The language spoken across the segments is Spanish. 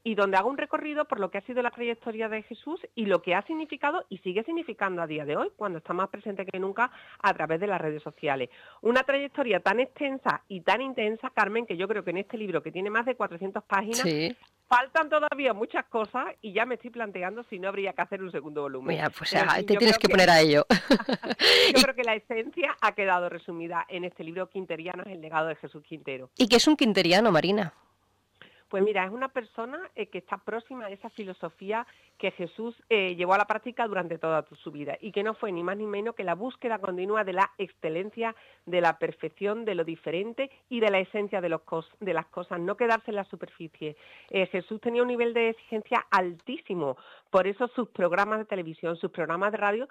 y donde hago un recorrido por lo que ha sido la trayectoria de Jesús y lo que ha significado y sigue significando a día de hoy, cuando está más presente que nunca a través de las redes sociales. Una trayectoria tan extensa y tan intensa, Carmen, que yo creo que en este libro, que tiene más de 400 páginas, Sí. faltan todavía muchas cosas y ya me estoy planteando si no habría que hacer un segundo volumen. Mira, pues Pero en fin, te yo tienes creo que que poner a ello. yo ¿Y, creo que la esencia ha quedado resumida en este libro Quinteriano, es el legado de Jesús Quintero. y qué es un quinteriano, Marina? Pues mira, es una persona que está próxima a esa filosofía que Jesús llevó a la práctica durante toda su vida y que no fue ni más ni menos que la búsqueda continua de la excelencia, de la perfección, de lo diferente y de la esencia de las cosas, no quedarse en la superficie. Jesús tenía un nivel de exigencia altísimo, por eso sus programas de televisión, sus programas de radio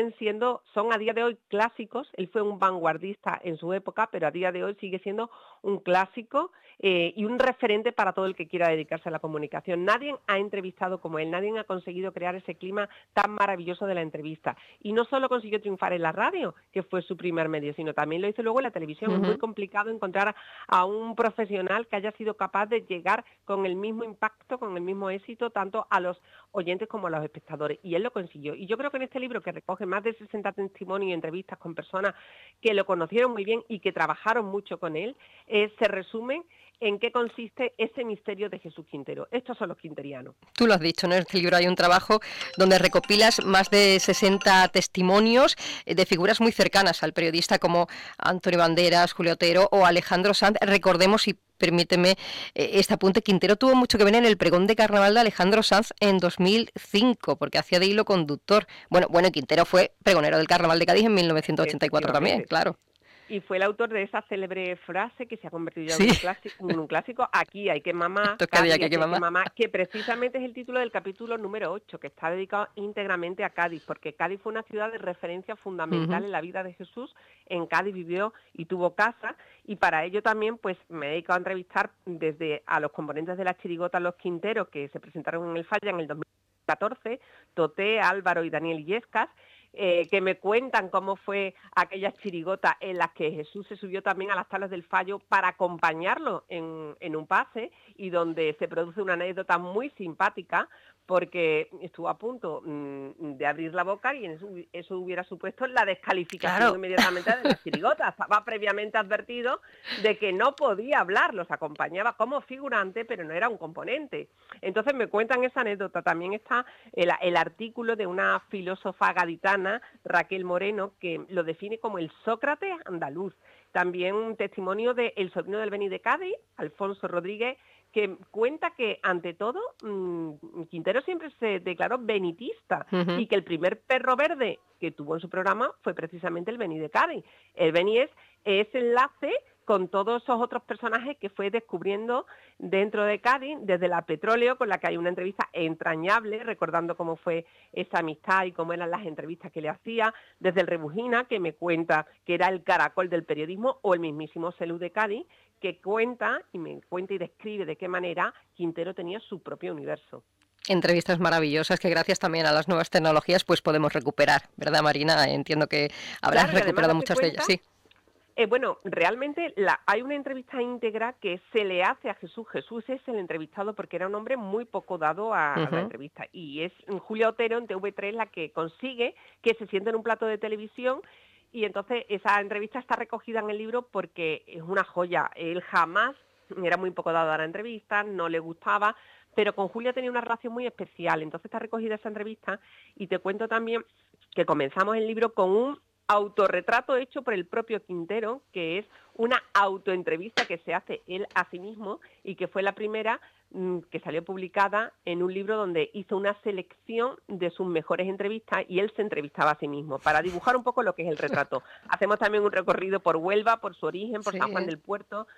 son a día de hoy clásicos. Él fue un vanguardista en su época, pero a día de hoy sigue siendo un clásico y un referente para todo el que quiera dedicarse a la comunicación. Nadie ha entrevistado como él, nadie ha conseguido crear ese clima tan maravilloso de la entrevista. Y no solo consiguió triunfar en la radio, que fue su primer medio, sino también lo hizo luego en la televisión. Es muy complicado encontrar a un profesional que haya sido capaz de llegar con el mismo impacto, con el mismo éxito, tanto a los oyentes como a los espectadores. Y él lo consiguió. Y yo creo que en este libro, que recoge más de 60 testimonios y entrevistas con personas que lo conocieron muy bien y que trabajaron mucho con él, se resumen en qué consiste ese misterio de Jesús Quintero. Estos son los quinterianos. Tú lo has dicho, ¿no? En este libro hay un trabajo donde recopilas más de 60 testimonios de figuras muy cercanas al periodista como Antonio Banderas, Julio Otero o Alejandro Sanz. Recordemos, y permíteme este apunte, Quintero tuvo mucho que ver en el pregón de carnaval de Alejandro Sanz en 2005, porque hacía de hilo conductor. Bueno, Quintero fue pregonero del carnaval de Cádiz en 1984 también, Efectivamente. claro. Y fue el autor de esa célebre frase que se ha convertido ya Sí, en un clásico, aquí hay que mamar, toca de Cádiz aquí que aquí hay que mamá. mamar, que precisamente es el título del capítulo número 8, que está dedicado íntegramente a Cádiz, porque Cádiz fue una ciudad de referencia fundamental en la vida de Jesús. En Cádiz vivió y tuvo casa, y para ello también pues me he dedicado a entrevistar desde a los componentes de la chirigota Los Quinteros, que se presentaron en el Falla en el 2014, Toté, Álvaro y Daniel Illescas, que me cuentan cómo fue aquella chirigota en las que Jesús se subió también a las tablas del Fallo para acompañarlo en un pase, y donde se produce una anécdota muy simpática, porque estuvo a punto de abrir la boca y eso hubiera supuesto la descalificación Claro. inmediatamente de la chirigota. Estaba previamente advertido de que no podía hablar, los acompañaba como figurante, pero no era un componente. Entonces me cuentan esa anécdota. También está el artículo de una filósofa gaditana, Raquel Moreno, que lo define como el Sócrates andaluz. También un testimonio del sobrino del Beni de Cádiz, Alfonso Rodríguez, que cuenta que, ante todo, Quintero siempre se declaró benitista y que el primer perro verde que tuvo en su programa fue precisamente el Beni de Cádiz. El Beni es ese enlace con todos esos otros personajes que fue descubriendo dentro de Cádiz, desde la Petróleo, con la que hay una entrevista entrañable, recordando cómo fue esa amistad y cómo eran las entrevistas que le hacía, desde el Rebujina, que me cuenta que era el caracol del periodismo, o el mismísimo Celú de Cádiz, que cuenta y describe de qué manera Quintero tenía su propio universo. Entrevistas maravillosas que gracias también a las nuevas tecnologías pues podemos recuperar, ¿verdad, Marina? Entiendo que habrás Claro, y además recuperado date muchas de ellas, cuenta. sí. Bueno, realmente hay una entrevista íntegra que se le hace a Jesús. Jesús es el entrevistado porque era un hombre muy poco dado a la entrevista. Y es Julia Otero en TV3 la que consigue que se siente en un plato de televisión, y entonces esa entrevista está recogida en el libro porque es una joya. Él jamás era muy poco dado a la entrevista, no le gustaba, pero con Julia tenía una relación muy especial. Entonces está recogida esa entrevista, y te cuento también que comenzamos el libro con un autorretrato hecho por el propio Quintero, que es una autoentrevista que se hace él a sí mismo y que fue la primera que salió publicada en un libro donde hizo una selección de sus mejores entrevistas y él se entrevistaba a sí mismo para dibujar un poco lo que es el retrato. Hacemos también un recorrido por Huelva, por su origen, por San Juan Sí. del Puerto,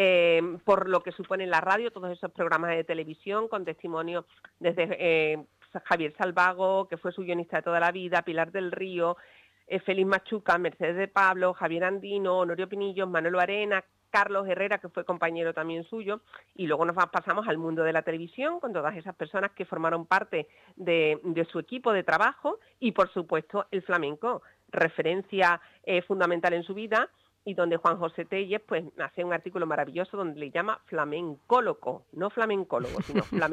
por lo que supone la radio, todos esos programas de televisión con testimonios desde Javier Salvago, que fue su guionista de toda la vida, Pilar del Río, Félix Machuca, Mercedes de Pablo, Javier Andino, Honorio Pinillos, Manolo Arena, Carlos Herrera, que fue compañero también suyo, y luego nos pasamos al mundo de la televisión con todas esas personas que formaron parte de su equipo de trabajo, y por supuesto el flamenco, referencia fundamental en su vida, y donde Juan José Telles pues hace un artículo maravilloso donde le llama flamencólogo, no flamencólogo, sino flamencólogo.